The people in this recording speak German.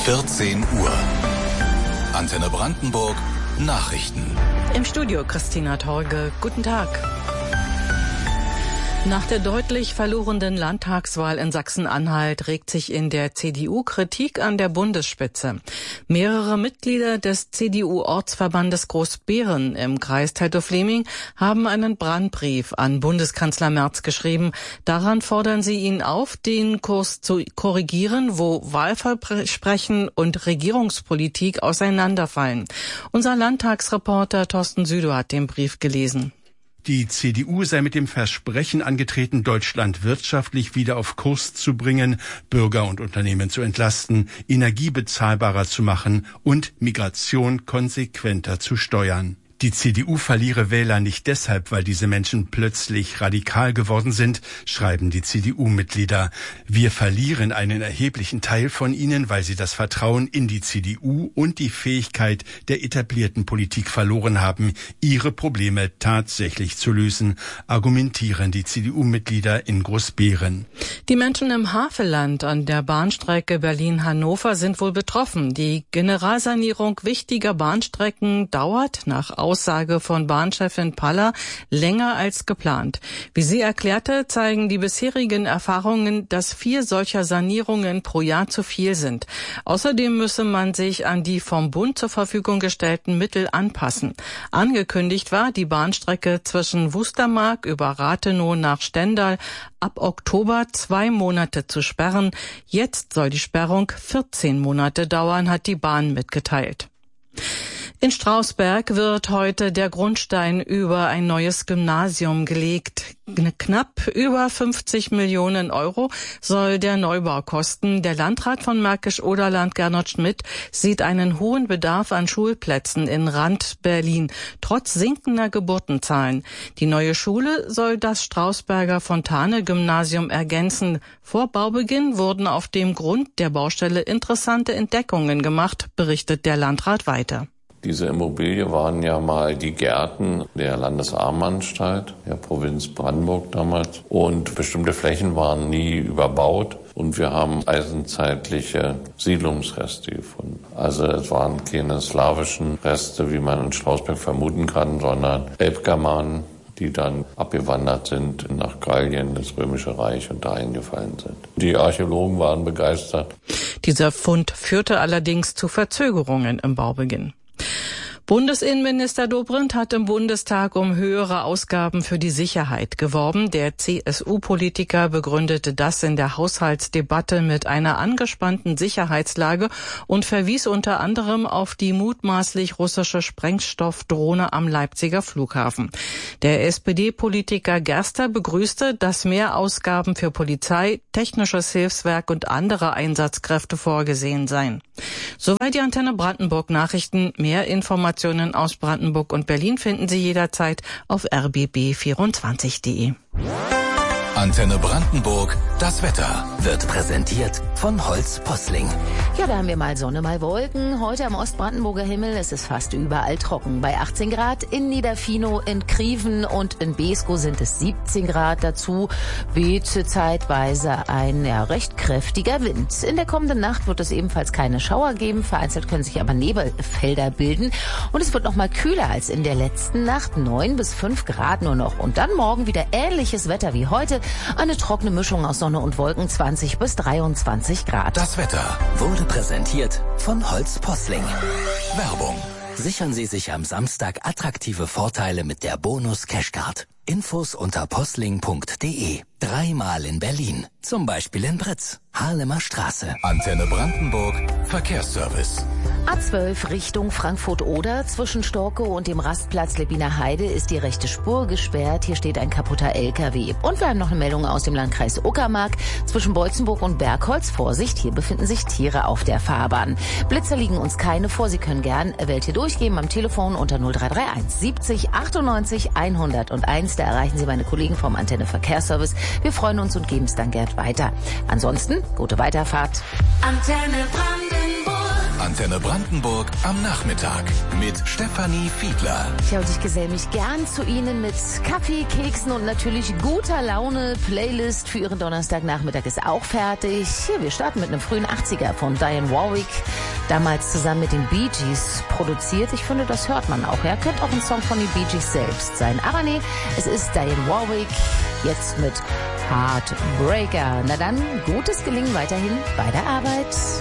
14 Uhr. Antenne Brandenburg, Nachrichten. Im Studio Christina Torge. Guten Tag. Nach der deutlich verlorenen Landtagswahl in Sachsen-Anhalt regt sich in der CDU Kritik an der Bundesspitze. Mehrere Mitglieder des CDU-Ortsverbandes Großbeeren im Kreis Teltow-Fläming haben einen Brandbrief an Bundeskanzler Merz geschrieben. Daran fordern sie ihn auf, den Kurs zu korrigieren, wo Wahlversprechen und Regierungspolitik auseinanderfallen. Unser Landtagsreporter Thorsten Südow hat den Brief gelesen. Die CDU sei mit dem Versprechen angetreten, Deutschland wirtschaftlich wieder auf Kurs zu bringen, Bürger und Unternehmen zu entlasten, Energie bezahlbarer zu machen und Migration konsequenter zu steuern. Die CDU verliere Wähler nicht deshalb, weil diese Menschen plötzlich radikal geworden sind, schreiben die CDU-Mitglieder. Wir verlieren einen erheblichen Teil von ihnen, weil sie das Vertrauen in die CDU und die Fähigkeit der etablierten Politik verloren haben, ihre Probleme tatsächlich zu lösen, argumentieren die CDU-Mitglieder in Großbeeren. Die Menschen im Havelland an der Bahnstrecke Berlin-Hannover sind wohl betroffen. Die Generalsanierung wichtiger Bahnstrecken dauert nach Aussage von Bahnchefin Paller länger als geplant. Wie sie erklärte, zeigen die bisherigen Erfahrungen, dass 4 solcher Sanierungen pro Jahr zu viel sind. Außerdem müsse man sich an die vom Bund zur Verfügung gestellten Mittel anpassen. Angekündigt war, die Bahnstrecke zwischen Wustermark über Rathenow nach Stendal ab Oktober 2 Monate zu sperren. Jetzt soll die Sperrung 14 Monate dauern, hat die Bahn mitgeteilt. In Strausberg wird heute der Grundstein über ein neues Gymnasium gelegt. Knapp über 50 Millionen Euro soll der Neubau kosten. Der Landrat von Märkisch-Oderland, Gernot Schmidt, sieht einen hohen Bedarf an Schulplätzen in Rand Berlin, trotz sinkender Geburtenzahlen. Die neue Schule soll das Strausberger Fontane-Gymnasium ergänzen. Vor Baubeginn wurden auf dem Grund der Baustelle interessante Entdeckungen gemacht, berichtet der Landrat weiter. Diese Immobilie waren ja mal die Gärten der Landesarmenanstalt, der Provinz Brandenburg damals. Und bestimmte Flächen waren nie überbaut. Und wir haben eisenzeitliche Siedlungsreste gefunden. Also es waren keine slawischen Reste, wie man in Strausberg vermuten kann, sondern Elbgermanen, die dann abgewandert sind nach Gallien, das Römische Reich und da eingefallen sind. Die Archäologen waren begeistert. Dieser Fund führte allerdings zu Verzögerungen im Baubeginn. Bundesinnenminister Dobrindt hat im Bundestag um höhere Ausgaben für die Sicherheit geworben. Der CSU-Politiker begründete das in der Haushaltsdebatte mit einer angespannten Sicherheitslage und verwies unter anderem auf die mutmaßlich russische Sprengstoffdrohne am Leipziger Flughafen. Der SPD-Politiker Gerster begrüßte, dass mehr Ausgaben für Polizei, technisches Hilfswerk und andere Einsatzkräfte vorgesehen seien. Soweit die Antenne Brandenburg Nachrichten. Mehr Informationen aus Brandenburg und Berlin finden Sie jederzeit auf rbb24.de. Antenne Brandenburg, das Wetter wird präsentiert von Holz Posling. Ja, da haben wir mal Sonne, mal Wolken. Heute am Ostbrandenburger Himmel ist es fast überall trocken. Bei 18 Grad in Niederfinow, in Kriven und in Beeskow sind es 17 Grad. Dazu weht zeitweise ein recht kräftiger Wind. In der kommenden Nacht wird es ebenfalls keine Schauer geben. Vereinzelt können sich aber Nebelfelder bilden. Und es wird noch mal kühler als in der letzten Nacht. 9 bis 5 Grad nur noch. Und dann morgen wieder ähnliches Wetter wie heute. Eine trockene Mischung aus Sonne und Wolken, 20 bis 23 Grad. Das Wetter wurde präsentiert von Holz Posling. Werbung. Sichern Sie sich am Samstag attraktive Vorteile mit der Bonus Cashcard. Infos unter posling.de. 3-mal in Berlin. Zum Beispiel in Britz, Harlemer Straße. Antenne Brandenburg, Verkehrsservice. A12 Richtung Frankfurt-Oder. Zwischen Storkow und dem Rastplatz Lebbiner Heide ist die rechte Spur gesperrt. Hier steht ein kaputter LKW. Und wir haben noch eine Meldung aus dem Landkreis Uckermark. Zwischen Beutzenburg und Bergholz. Vorsicht, hier befinden sich Tiere auf der Fahrbahn. Blitzer liegen uns keine vor. Sie können gern Welt hier durchgeben am Telefon unter 0331 70 98 101. Da erreichen Sie meine Kollegen vom Antenne Verkehrsservice. Wir freuen uns und geben es dann gern weiter. Ansonsten, gute Weiterfahrt. Antenne Brandenburg. Antenne Brandenburg am Nachmittag mit Stefanie Fiedler. Ja, und ich geselle mich gern zu Ihnen mit Kaffee, Keksen und natürlich guter Laune. Playlist für Ihren Donnerstagnachmittag ist auch fertig. Hier, wir starten mit einem frühen 80er von Dionne Warwick. Damals zusammen mit den Bee Gees produziert. Ich finde, das hört man auch. Ja, könnte auch ein Song von den Bee Gees selbst sein. Aber nee, es ist Dionne Warwick. Jetzt mit Heartbreaker. Na dann, gutes Gelingen weiterhin bei der Arbeit.